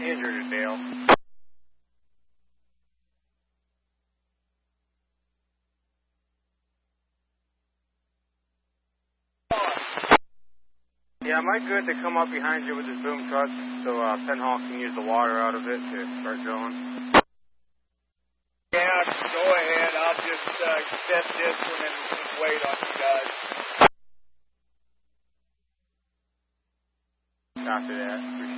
injured at Dale? Yeah, am I good to come up behind you with this boom truck so Penhall can use the water out of it to start drilling? Yeah, go ahead. I'll just set this one and wait on you guys. Copy that. Appreciate it.